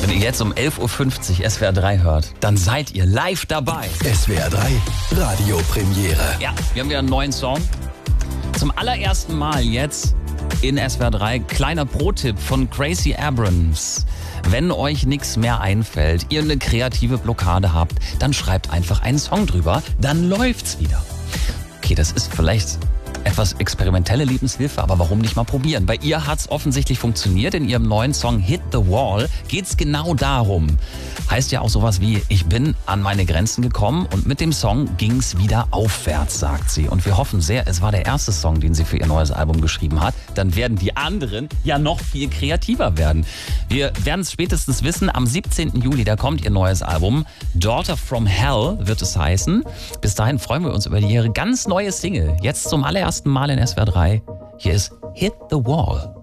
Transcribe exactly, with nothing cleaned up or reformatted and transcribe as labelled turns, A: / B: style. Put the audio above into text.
A: Wenn ihr jetzt um elf Uhr fünfzig S W R drei hört, dann seid ihr live dabei.
B: S W R drei Radiopremiere.
A: Ja, wir haben wieder einen neuen Song. Zum allerersten Mal jetzt in S W R drei. Kleiner Pro-Tipp von Gracie Abrams. Wenn euch nichts mehr einfällt, ihr eine kreative Blockade habt, dann schreibt einfach einen Song drüber, dann läuft's wieder. Okay, das ist vielleicht etwas experimentelle Lebenshilfe, aber warum nicht mal probieren? Bei ihr hat's offensichtlich funktioniert. In ihrem neuen Song Hit the Wall geht's genau darum. Heißt ja auch sowas wie, ich bin an meine Grenzen gekommen und mit dem Song ging's wieder aufwärts, sagt sie. Und wir hoffen sehr, es war der erste Song, den sie für ihr neues Album geschrieben hat. Dann werden die anderen ja noch viel kreativer werden. Wir werden es spätestens wissen, am siebzehnten Juli, da kommt ihr neues Album. Daughter from Hell wird es heißen. Bis dahin freuen wir uns über ihre ganz neue Single. Jetzt zum allerersten Mal in S W R drei. Hier ist Hit the Wall.